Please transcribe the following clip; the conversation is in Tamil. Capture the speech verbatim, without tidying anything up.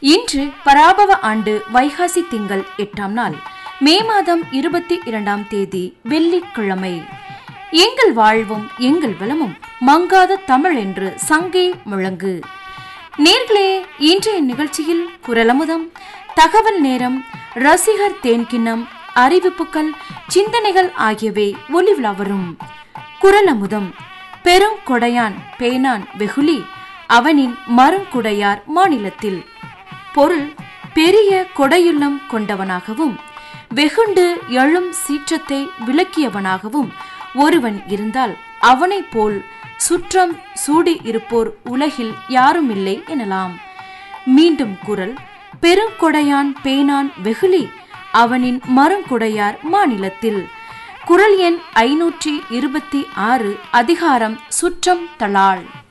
இன்று பராபவ ஆண்டு வைகாசி திங்கள் எட்டாம் நாள் மே மாதம் இருபத்தி இரண்டாம் தேதி வெள்ளிக்கிழமை. எங்கள் வாழ்வும் எங்கள் வளமும் மங்காத தமிழ் என்று சங்கே முழங்கு. நேர்களே, இன்றைய நிகழ்ச்சியில் குரலமுதம், தகவல் நேரம், ரசிகர் தேன்கிண்ணம், அறிவிப்புகள், சிந்தனைகள் ஆகியவை ஒலிவிழா வரும். குரலமுதம். பெருங்கொடையான் பேனான் வெகுளி அவனின் மருங்குடையார் மாநிலத்தில். பொருள்: பெரிய கொடையுள்ளம் கொண்டவனாகவும் வெகுண்டு எழும் சீற்றத்தை விளக்கியவனாகவும் ஒருவன் இருந்தால் அவனை போல் சுற்றம் சூடி இருப்போர் உலகில் யாருமில்லை எனலாம். மீண்டும் குரல்: பெருங்கொடையான் பேனான் வெகுளி அவனின் மருங்குடையார் மாநிலத்தில். குரல் எண் ஐநூற்றி இருபத்தி ஆறு. அதிகாரம் சுற்றம் தளாள்.